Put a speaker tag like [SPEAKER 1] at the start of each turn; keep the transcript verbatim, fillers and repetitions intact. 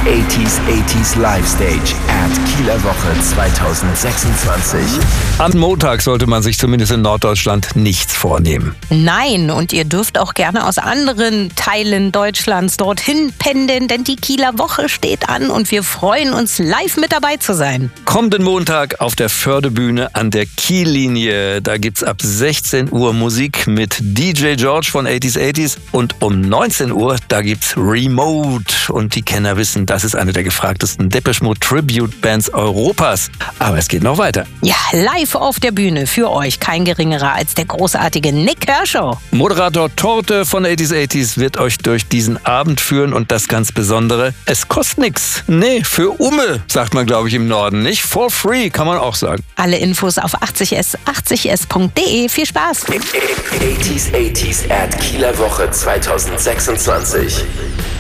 [SPEAKER 1] achtziger achtziger Live Stage at Kieler Woche zwanzig sechsundzwanzig.
[SPEAKER 2] Am Montag sollte man sich zumindest in Norddeutschland nichts vornehmen.
[SPEAKER 3] Nein, und ihr dürft auch gerne aus anderen Teilen Deutschlands dorthin pendeln, denn die Kieler Woche steht an und wir freuen uns, live mit dabei zu sein.
[SPEAKER 2] Kommenden Montag auf der Fördebühne an der Kiellinie. Da gibt's ab sechzehn Uhr Musik mit D J George von achtziger achtziger und um neunzehn Uhr, da gibt's Remote. Und die Kenner wissen, das ist eine der gefragtesten Depeche Mode Tribute Bands Europas. Aber es geht noch weiter.
[SPEAKER 3] Ja, live auf der Bühne für euch kein geringerer als der großartige Nick Kershaw.
[SPEAKER 2] Moderator Torte von achtziger achtziger wird euch durch diesen Abend führen und das ganz Besondere, es kostet nichts. Nee, für Umme, sagt man glaube ich im Norden, nicht? For free, kann man auch sagen.
[SPEAKER 3] Alle Infos auf achtzig s achtzig s punkt de. Viel Spaß!
[SPEAKER 1] achtziger achtziger at Kieler Woche zwanzig sechsundzwanzig.